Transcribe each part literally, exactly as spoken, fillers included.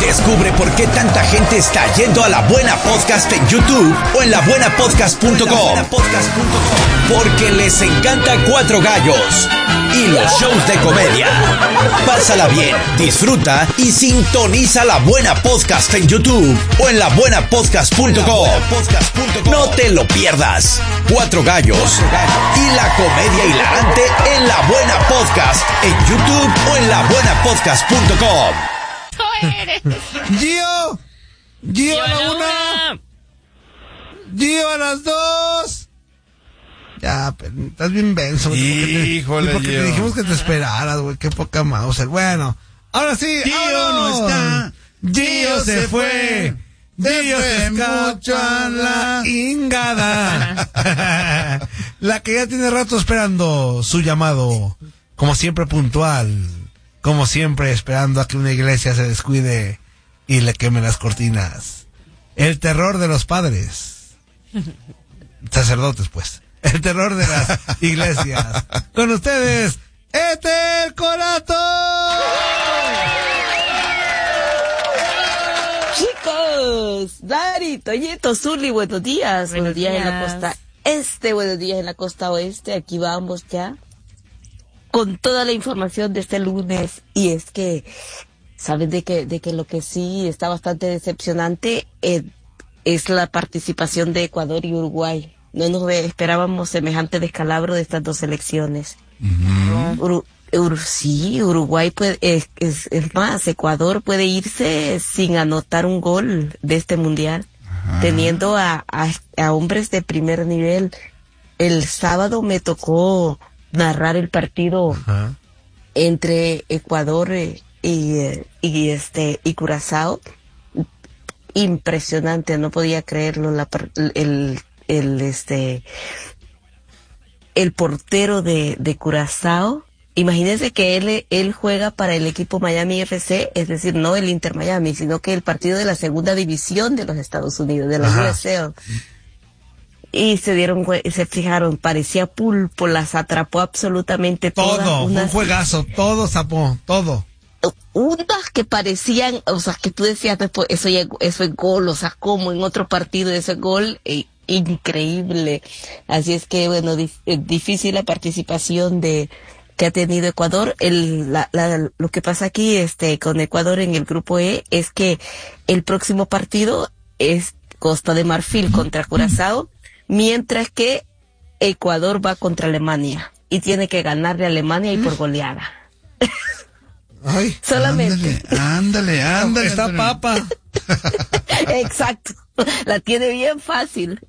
Descubre por qué tanta gente está yendo a La Buena Podcast en YouTube o en la buena podcast punto com. Porque les encanta Cuatro Gallos y los shows de comedia. Pásala bien, disfruta y sintoniza La Buena Podcast en YouTube o en la buena podcast punto com. No te lo pierdas. Cuatro Gallos y la comedia hilarante en La Buena Podcast en YouTube o en la buena podcast punto com. Gio, Gio a la una, Gio a las dos. Ya, pero estás bien benzo. Híjole, porque te, te dijimos que te esperaras, güey. Qué poca mouse. Bueno, ahora sí. Gio no está. Gio se fue. Gio se escapó a la ingada. La que ya tiene rato esperando su llamado. Como siempre puntual. Como siempre esperando a que una iglesia se descuide y le queme las cortinas. El terror de los padres. Sacerdotes, pues. El terror de las iglesias. Con ustedes, Ethel Corato. Chicos, Dari, Toyeto, Zuli, buenos días. Buenos, buenos días. días en la costa este, buenos días en la costa oeste. Aquí vamos ya con toda la información de este lunes. Y es que, ¿saben de que, de que lo que sí está bastante decepcionante eh, es la participación de Ecuador y Uruguay? No nos esperábamos semejante descalabro de estas dos selecciones. Uh-huh. Uru, Ur, sí, Uruguay puede, es, es, es más, Ecuador puede irse sin anotar un gol de este mundial, uh-huh. teniendo a, a, a hombres de primer nivel. El sábado me tocó narrar el partido uh-huh. entre Ecuador y, y, y este y Curazao. Impresionante, no podía creerlo. La, el el este el portero de, de Curazao, imagínense que él él juega para el equipo Miami F C, es decir, no el Inter Miami, sino que el partido de la segunda división de los Estados Unidos, de la U S L. Y se dieron, se fijaron, parecía pulpo, las atrapó absolutamente todas. Todo, unas, un juegazo, todo zapó, todo. Unas que parecían, o sea, que tú decías después, eso ya, eso es gol, o sea, como en otro partido eso es gol, eh, increíble. Así es que, bueno, dif- difícil la participación de que ha tenido Ecuador. El, la, la, lo que pasa aquí, este, con Ecuador en el grupo E, es que el próximo partido es Costa de Marfil contra Curazao, mientras que Ecuador va contra Alemania y tiene que ganarle a Alemania y por goleada. Ay, solamente. Ándale, ándale, ándale. Está papa. Exacto. La tiene bien fácil.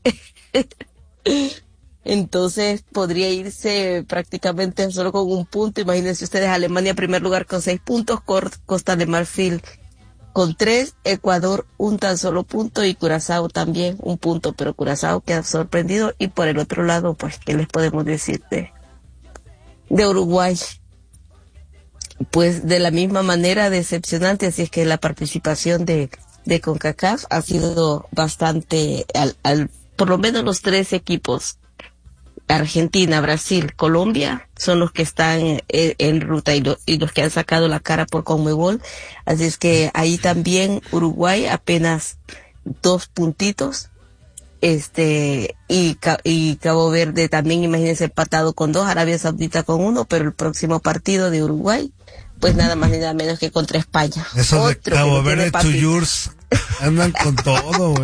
Entonces podría irse prácticamente solo con un punto. Imagínense ustedes, Alemania en primer lugar con seis puntos, Costa de Marfil con tres, Ecuador un tan solo punto y Curazao también un punto, pero Curazao queda sorprendido. Y por el otro lado, pues, ¿qué les podemos decir de, de Uruguay? Pues de la misma manera decepcionante, así es que la participación de, de CONCACAF ha sido bastante, al, al, por lo menos los tres equipos, Argentina, Brasil, Colombia, son los que están en, en ruta y, lo, y los que han sacado la cara por Conmebol, así es que ahí también Uruguay apenas dos puntitos, este, y, y Cabo Verde también, imagínense, empatado con dos, Arabia Saudita con uno, pero el próximo partido de Uruguay, pues nada más ni nada menos que contra España. Eso de Cabo Verde to yours, andan con todo, güey.